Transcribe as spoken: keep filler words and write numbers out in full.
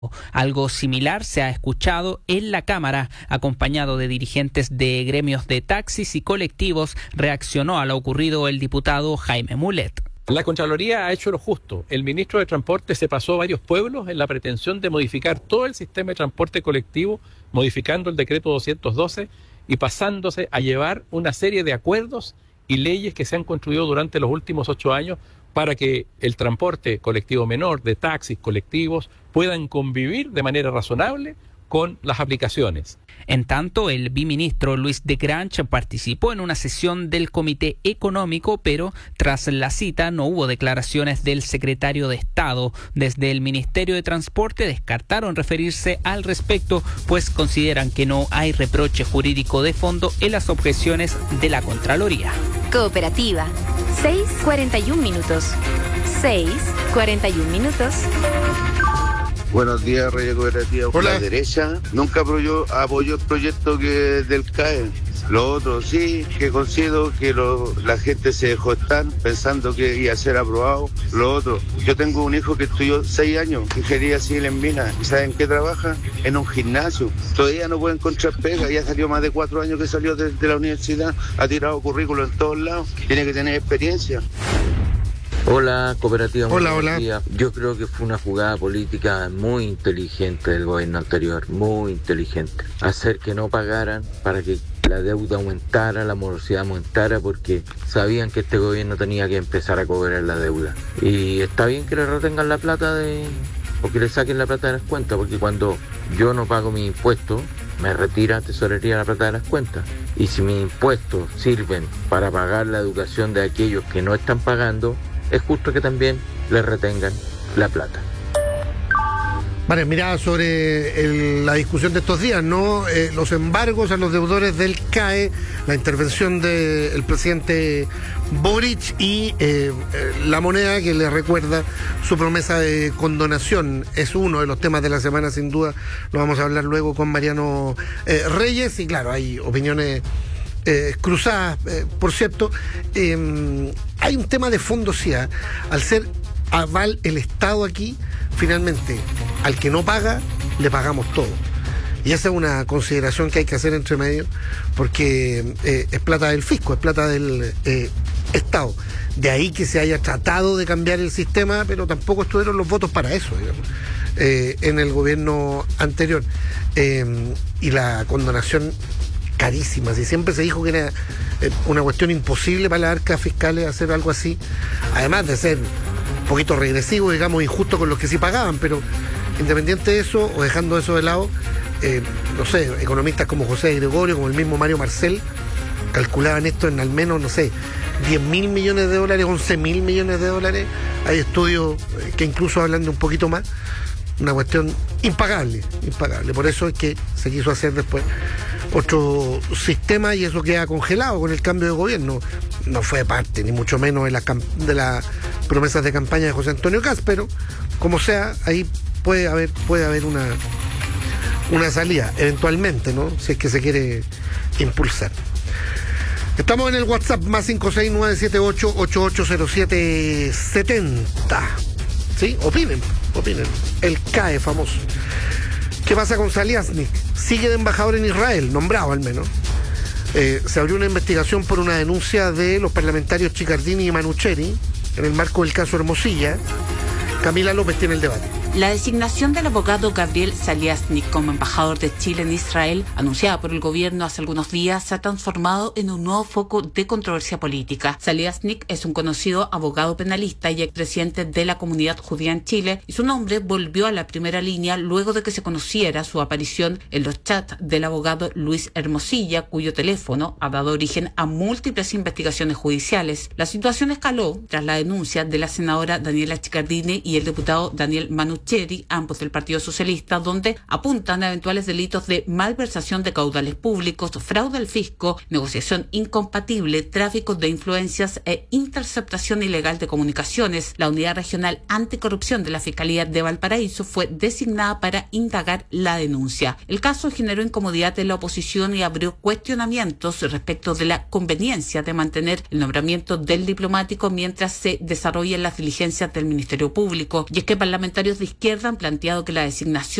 Algo similar se ha escuchado en la Cámara, acompañado de dirigentes de gremios de taxis y colectivos. Reaccionó a lo ocurrido el diputado Jaime Mulet. La Contraloría ha hecho lo justo. El ministro de Transporte se pasó a varios pueblos en la pretensión de modificar todo el sistema de transporte colectivo, modificando el decreto doscientos doce y pasándose a llevar una serie de acuerdos y leyes que se han construido durante los últimos ocho años para que el transporte colectivo menor, de taxis, colectivos, puedan convivir de manera razonable con las aplicaciones. En tanto, el biministro Luis de Granch participó en una sesión del Comité Económico, pero tras la cita no hubo declaraciones del secretario de Estado. Desde el Ministerio de Transporte descartaron referirse al respecto, pues consideran que no hay reproche jurídico de fondo en las objeciones de la Contraloría. Cooperativa, seis cuarenta y un minutos. seis cuarenta y un minutos. Buenos días, Radio Cooperativa. Hola. La derecha nunca apoyó, apoyó el proyecto que del C A E. Lo otro sí, que considero que lo, la gente se dejó estar pensando que iba a ser aprobado. Lo otro, yo tengo un hijo que estudió seis años, ingeniería civil en minas. ¿Y saben qué trabaja? En un gimnasio. Todavía no puede encontrar pega, ya salió más de cuatro años que salió de, de la universidad, ha tirado currículo en todos lados, tiene que tener experiencia. Hola, Cooperativa. Hola, hola. Días. Yo creo que fue una jugada política muy inteligente del gobierno anterior, muy inteligente. Hacer que no pagaran para que la deuda aumentara, la morosidad aumentara, porque sabían que este gobierno tenía que empezar a cobrar la deuda. Y está bien que le retengan la plata de... o que le saquen la plata de las cuentas, porque cuando yo no pago mi impuesto, me retira tesorería la plata de las cuentas. Y si mis impuestos sirven para pagar la educación de aquellos que no están pagando, es justo que también le retengan la plata. Vale, mirada sobre el, la discusión de estos días, ¿no? Eh, los embargos a los deudores del C A E, la intervención del presidente Boric y eh, eh, la moneda que le recuerda su promesa de condonación. Es uno de los temas de la semana, sin duda. Lo vamos a hablar luego con Mariano eh, Reyes. Y claro, hay opiniones Eh, cruzadas, eh, por cierto. Eh, hay un tema de fondo, sí, ¿eh? Al ser aval el Estado aquí, finalmente, al que no paga, le pagamos todo. Y esa es una consideración que hay que hacer entre medio, porque eh, es plata del fisco, es plata del eh, Estado. De ahí que se haya tratado de cambiar el sistema, pero tampoco estuvieron los votos para eso, digamos, eh, en el gobierno anterior. Eh, y la condonación carísimas, y siempre se dijo que era eh, una cuestión imposible para las arcas fiscales hacer algo así, además de ser un poquito regresivo, digamos, injusto con los que sí pagaban. Pero independiente de eso, o dejando eso de lado, eh, no sé, economistas como José Gregorio, como el mismo Mario Marcel, calculaban esto en al menos, no sé, diez mil millones de dólares, once mil millones de dólares. Hay estudios eh, que incluso hablan de un poquito más. Una cuestión impagable, impagable. Por eso es que se quiso hacer después otro sistema, y eso queda congelado con el cambio de gobierno. No fue parte, ni mucho menos, de las de las promesas de campaña de José Antonio Kast, pero como sea, ahí puede haber, puede haber una, una salida, eventualmente, ¿no? Si es que se quiere impulsar. Estamos en el WhatsApp más cinco seis nueve siete ocho ocho ocho cero siete siete cero. ¿Sí? Opinen, opinen. El C A E famoso. ¿Qué pasa con Saliasnik? Sigue de embajador en Israel, nombrado al menos. Eh, se abrió una investigación por una denuncia de los parlamentarios Chiccardini y Manucheri en el marco del caso Hermosilla. Camila López tiene el debate. La designación del abogado Gabriel Saliasnik como embajador de Chile en Israel, anunciada por el gobierno hace algunos días, se ha transformado en un nuevo foco de controversia política. Saliasnik es un conocido abogado penalista y expresidente de la comunidad judía en Chile, y su nombre volvió a la primera línea luego de que se conociera su aparición en los chats del abogado Luis Hermosilla, cuyo teléfono ha dado origen a múltiples investigaciones judiciales. La situación escaló tras la denuncia de la senadora Daniela Chiccardini y el diputado Daniel Manucheri, ambos del Partido Socialista, donde apuntan a eventuales delitos de malversación de caudales públicos, fraude al fisco, negociación incompatible, tráfico de influencias e interceptación ilegal de comunicaciones. La Unidad Regional Anticorrupción de la Fiscalía de Valparaíso fue designada para indagar la denuncia. El caso generó incomodidad en la oposición y abrió cuestionamientos respecto de la conveniencia de mantener el nombramiento del diplomático mientras se desarrollan las diligencias del Ministerio Público. Y es que parlamentarios de izquierda han planteado que la designación